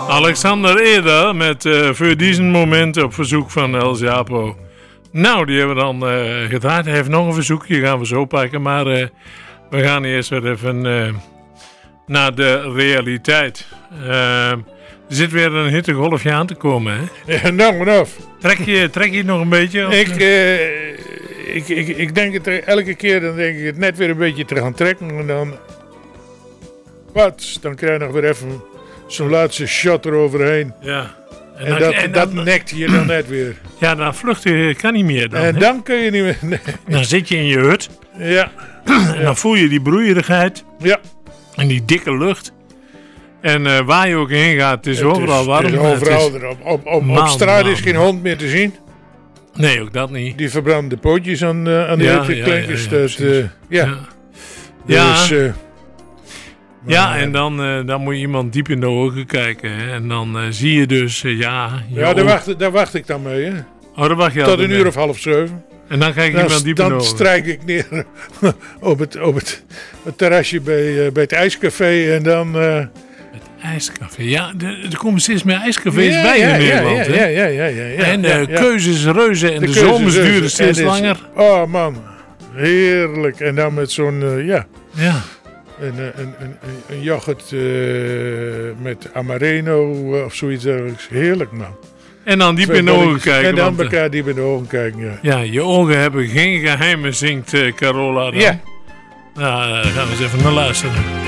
Alexander Eder met Voor deze moment op verzoek van Els Japo. Nou, die hebben we dan gedaan. Hij heeft nog een verzoekje, gaan we zo pakken. Maar we gaan eerst weer even naar de realiteit. Er zit weer een hittegolfje aan te komen, hè? Ja, nou maar af. Trek je het nog een beetje? Ik denk het elke keer, dan denk ik het net weer een beetje te gaan trekken. En dan... dan krijg je nog weer even zo'n laatste shot eroverheen. Ja. En dat nekt je dan net weer. Ja, dan vluchten kan niet meer dan. En hè? dan kun je niet meer... Nee. Dan zit je in je hut. Ja. En dan voel je die broeierigheid. Ja. En die dikke lucht. En waar je ook heen gaat, het is overal warm. Het is overal. Op straat is geen hond meer te zien. Nee, ook dat niet. Die verbrande pootjes aan de hitteklinkers. Ja. Dus... Ja, en dan moet je iemand diep in de ogen kijken. Hè? En dan zie je dus, daar wacht ik dan mee. Hè. Oh, daar wacht je tot 6:30. En dan kijk je iemand diep in de ogen. Dan strijk ik neer op het terrasje bij het ijscafé. En dan... Het ijscafé. Ja, er komen steeds meer ijscafés bij in Nederland. Ja. En de keuzes reuze en de zomers duren steeds langer. Oh man, heerlijk. En dan met zo'n, Ja. Een yoghurt met Amareno of zoiets dergelijks. Heerlijk, man. En dan diep in de ogen kijken. En dan elkaar diep in de ogen kijken, ja. Ja, je ogen hebben geen geheimen, zingt Carola dan. Ja. Nou, daar gaan we eens even naar luisteren.